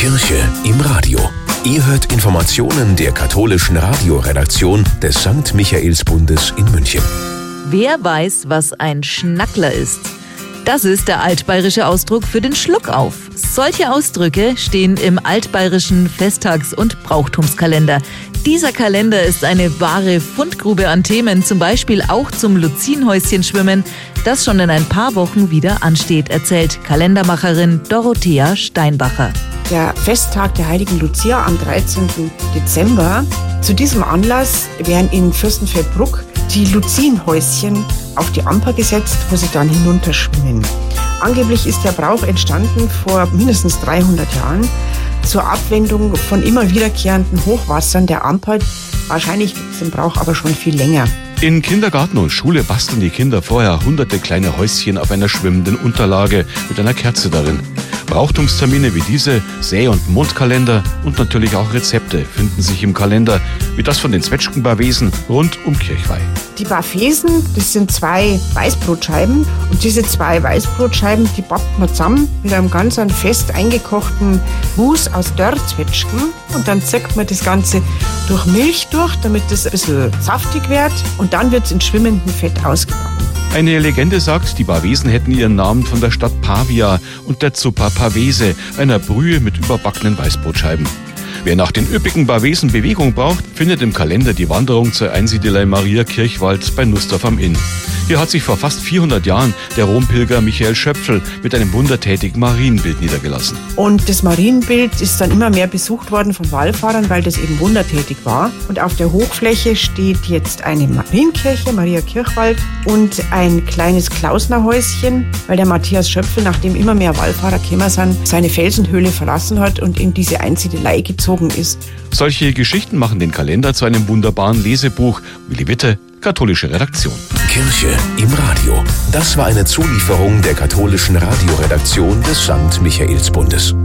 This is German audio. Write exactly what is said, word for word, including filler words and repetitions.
Kirche im Radio. Ihr hört Informationen der katholischen Radioredaktion des Sankt Michaelsbundes in München. Wer weiß, was ein Schnackler ist? Das ist der altbayerische Ausdruck für den Schluckauf. Solche Ausdrücke stehen im altbayerischen Festtags- und Brauchtumskalender. Dieser Kalender ist eine wahre Fundgrube an Themen, zum Beispiel auch zum Luzienhäuschen-Schwimmen, das schon in ein paar Wochen wieder ansteht, erzählt Kalendermacherin Dorothea Steinbacher. Der Festtag der heiligen Lucia am dreizehnten Dezember. Zu diesem Anlass werden in Fürstenfeldbruck die Luzienhäuschen auf die Amper gesetzt, wo sie dann hinunterschwimmen. Angeblich ist der Brauch entstanden vor mindestens dreihundert Jahren zur Abwendung von immer wiederkehrenden Hochwassern der Amper. Wahrscheinlich gibt es den Brauch aber schon viel länger. In Kindergarten und Schule basteln die Kinder vorher hunderte kleine Häuschen auf einer schwimmenden Unterlage mit einer Kerze darin. Brauchtumstermine wie diese, Säe- und Mondkalender und natürlich auch Rezepte finden sich im Kalender, wie das von den Zwetschgen-Barwesen rund um Kirchweih. Die Barwesen, das sind zwei Weißbrotscheiben und diese zwei Weißbrotscheiben, die bappt man zusammen mit einem ganz fest eingekochten Mus aus Dörrzwetschgen und dann zirkt man das Ganze durch Milch durch, damit es ein bisschen saftig wird und dann wird es in schwimmendem Fett ausgebacken. Eine Legende sagt, die Barwesen hätten ihren Namen von der Stadt Pavia und der Zuppa Pavese, einer Brühe mit überbackenen Weißbrotscheiben. Wer nach den üppigen Barwesen Bewegung braucht, findet im Kalender die Wanderung zur Einsiedelei Maria Kirchwald bei Nussdorf am Inn. Hier hat sich vor fast vierhundert Jahren der Rompilger Michael Schöpfl mit einem wundertätigen Marienbild niedergelassen. Und das Marienbild ist dann immer mehr besucht worden von Wallfahrern, weil das eben wundertätig war. Und auf der Hochfläche steht jetzt eine Marienkirche, Maria Kirchwald, und ein kleines Klausnerhäuschen, weil der Matthias Schöpfl, nachdem immer mehr Wallfahrer gekommen sind, seine Felsenhöhle verlassen hat und in diese Einsiedelei gezogen ist. Solche Geschichten machen den Kalender zu einem wunderbaren Lesebuch. Willi Witte, katholische Redaktion. Kirche im Radio. Das war eine Zulieferung der katholischen Radioredaktion des Sankt Michaelsbundes.